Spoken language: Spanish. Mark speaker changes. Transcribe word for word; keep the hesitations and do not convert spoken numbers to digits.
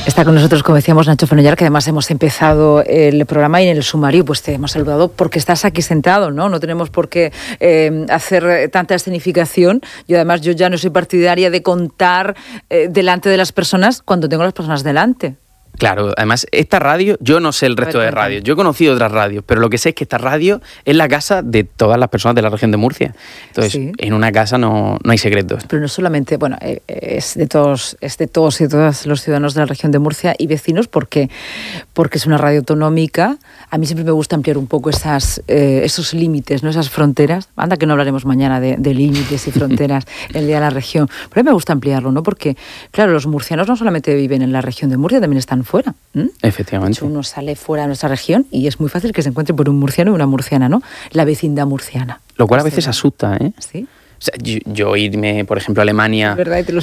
Speaker 1: Está con nosotros, como decíamos, Nacho Fenollar, que además hemos empezado el programa y en el sumario pues te hemos saludado porque estás aquí sentado, ¿no? No tenemos por qué eh, hacer tanta escenificación. Yo además yo ya no soy partidaria de contar eh, delante de las personas cuando tengo a las personas delante.
Speaker 2: Claro, además esta radio, yo no sé el resto de radios, yo he conocido otras radios, pero lo que sé es que esta radio es la casa de todas las personas de la región de Murcia. Entonces, sí. En una casa no, no hay secretos.
Speaker 1: Pero no solamente, bueno, es de todos, es de todos y todas los ciudadanos de la región de Murcia y vecinos, porque, porque es una radio autonómica. A mí siempre me gusta ampliar un poco esas, eh, esos límites, ¿no? Esas fronteras. Anda que no hablaremos mañana de, de límites y fronteras en el Día de la Región. Pero a mí me gusta ampliarlo, ¿no? Porque, claro, los murcianos no solamente viven en la región de Murcia, también están fuera. ¿Mm?
Speaker 2: Efectivamente.
Speaker 1: De hecho, uno sale fuera de nuestra región y es muy fácil que se encuentre por un murciano y una murciana, ¿no? La vecindad murciana.
Speaker 2: Lo cual a veces asusta, ¿eh?
Speaker 1: Sí.
Speaker 2: O sea, yo, yo irme, por ejemplo, a Alemania